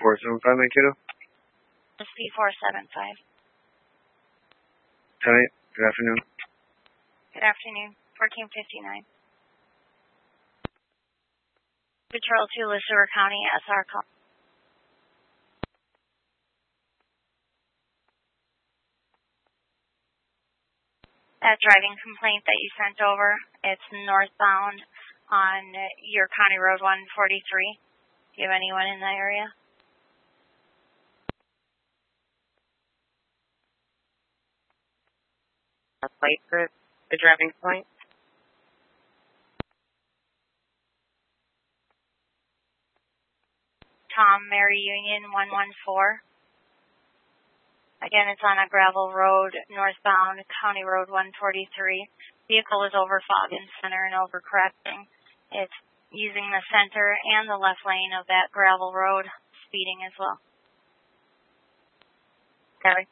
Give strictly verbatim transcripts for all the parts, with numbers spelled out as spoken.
four seven five, Mankato. S P four seven five. ten eight, good afternoon. Good afternoon, fourteen fifty-nine. Patrol two, LeSueur County, S R call. That driving complaint that you sent over, it's northbound on your County Road one forty-three. Do you have anyone in that area? A plate for the driving complaint? Tom, Mary Union, one one four. Again, it's on a gravel road, northbound, County Road one forty-three. Vehicle is over fog and center and overcorrecting. It's using the center and the left lane of that gravel road, speeding as well. Gary?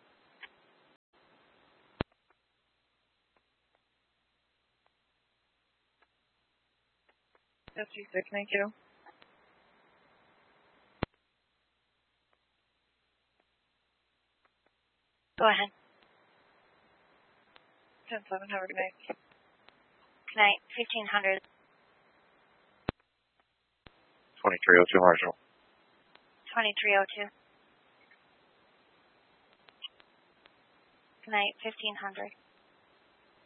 S G six, thank you. Go ahead. ten seven, have a good night. Good night, fifteen hundred. twenty-three oh two, Marshall. twenty-three oh two. Good night, fifteen hundred.